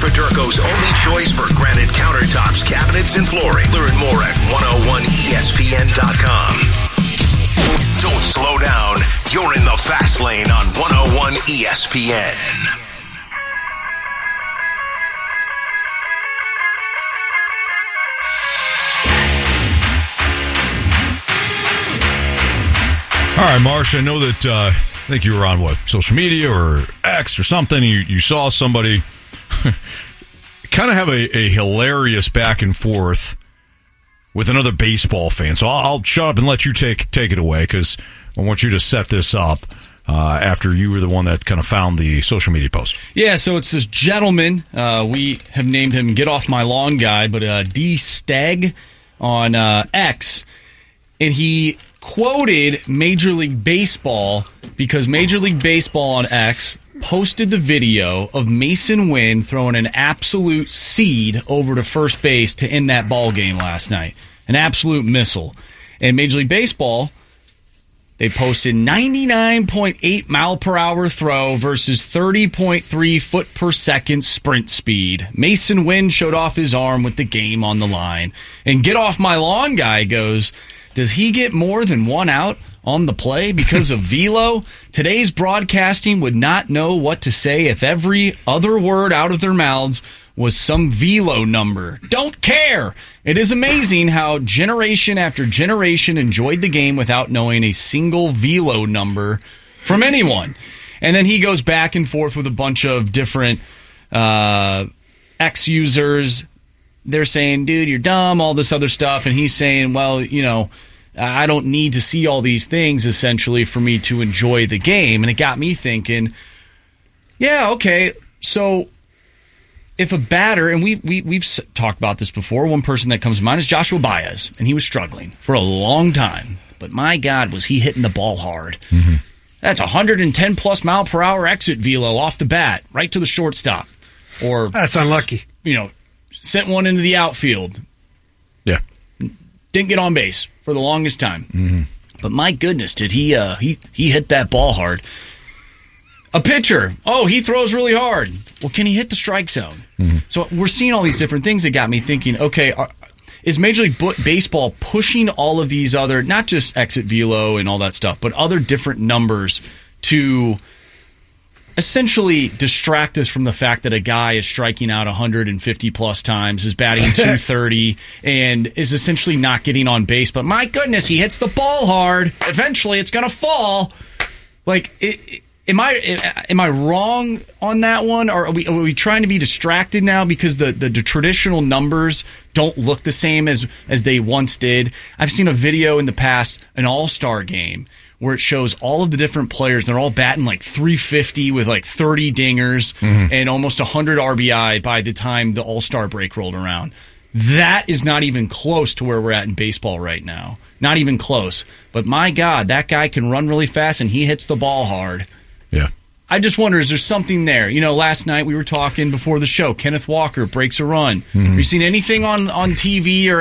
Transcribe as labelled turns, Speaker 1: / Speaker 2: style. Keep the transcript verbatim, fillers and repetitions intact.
Speaker 1: Federco's only choice for granite countertops, cabinets, and flooring. Learn more at one oh one E S P N dot com. Don't slow down. You're in the fast lane on one oh one E S P N.
Speaker 2: All right, Marsh, I know that uh, I think you were on, what, social media or X or something. You, you saw somebody kind of have a, a hilarious back and forth with another baseball fan. So I'll, I'll shut up and let you take take it away, because I want you to set this up uh, after you were the one that kind of found the social media post.
Speaker 3: Yeah, so it's this gentleman. Uh, we have named him Get Off My Lawn Guy, but uh, D. Steg on uh, X. And he quoted Major League Baseball because Major League Baseball on X posted the video of Mason Wynn throwing an absolute seed over to first base to end that ball game last night. An absolute missile. And Major League Baseball, they posted ninety-nine point eight mile per hour throw versus thirty point three foot per second sprint speed. Mason Wynn showed off his arm with the game on the line. And Get Off My Lawn Guy goes, does he get more than one out on the play because of velo? Today's broadcasting would not know what to say if every other word out of their mouths was some velo number. Don't care. It is amazing how generation after generation enjoyed the game without knowing a single velo number from anyone. And then he goes back and forth with a bunch of different uh, X users. They're saying, dude, you're dumb, all this other stuff. And he's saying, well, you know, I don't need to see all these things, essentially, for me to enjoy the game. And it got me thinking, yeah, okay, so if a batter, and we, we, we've talked about this before, one person that comes to mind is Joshua Baez, and he was struggling for a long time. But my God, was he hitting the ball hard. Mm-hmm. That's one hundred ten plus mile per hour exit velo off the bat, right to the shortstop. Or
Speaker 4: that's unlucky.
Speaker 3: You know, sent one into the outfield.
Speaker 2: Yeah.
Speaker 3: Didn't get on base for the longest time.
Speaker 2: Mm-hmm.
Speaker 3: But my goodness, did he uh, he he hit that ball hard. A pitcher, oh, he throws really hard. Well, can he hit the strike zone? Mm-hmm. So we're seeing all these different things that got me thinking, okay, are, is Major League Baseball pushing all of these other, not just exit velo and all that stuff, but other different numbers to essentially distract us from the fact that a guy is striking out one hundred fifty plus times, is batting two thirty, and is essentially not getting on base. But my goodness, he hits the ball hard. Eventually, it's going to fall. Like, it, it, am I am I wrong on that one? Or are we, are we trying to be distracted now because the, the, the traditional numbers don't look the same as, as they once did? I've seen a video in the past, an all-star game, where it shows all of the different players. They're all batting like three fifty with like thirty dingers mm-hmm. and almost one hundred R B I by the time the All-Star break rolled around. That is not even close to where we're at in baseball right now. Not even close. But my God, that guy can run really fast and he hits the ball hard.
Speaker 2: Yeah.
Speaker 3: I just wonder, is there something there? You know, last night we were talking before the show, Kenneth Walker breaks a run. Mm-hmm. Have you seen anything on, on T V or